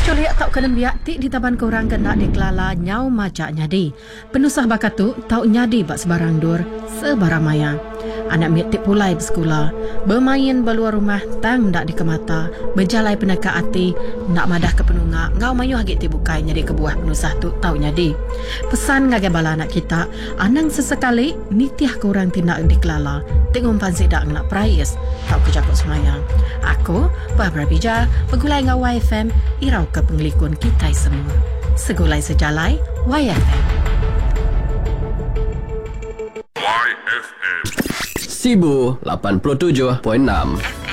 Coli tak kena biak ti di taban korang kena dikelala nyau majak nyadi. Penusah bakatu tau nyadi bak sebarang dur sebarang maya. Anak miat ti pulai bersekolah, bermain beluar rumah tang ndak dikemata, berjalai peneka ati, nak madah ke penunga, ngau mayu hagit ti bukai nyadi kebuah penusah tu tau nyadi. Pesan ngagai bala anak kita, anang sesekali nitiah korang tindak dikelala, tengok pansi dak nak prayes, tau kejakut semayang. Aku, Barbara Bija, pegulai ngau YFM, irau ke penglikun kita semua. Segulai sejalai, YFM. YFM Sibu 87.6